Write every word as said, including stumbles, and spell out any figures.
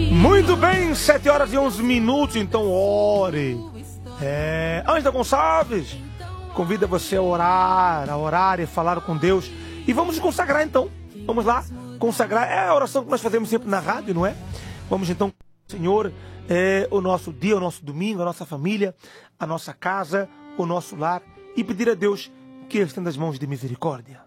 Muito bem, sete horas e onze minutos, então ore. É, Ângela Gonçalves convida você a orar, a orar e falar com Deus. E vamos nos consagrar então. Vamos lá, consagrar. É a oração que nós fazemos sempre na rádio, não é? Vamos então, Senhor, é, o nosso dia, o nosso domingo, a nossa família, a nossa casa, o nosso lar. E pedir a Deus que estenda as mãos de misericórdia.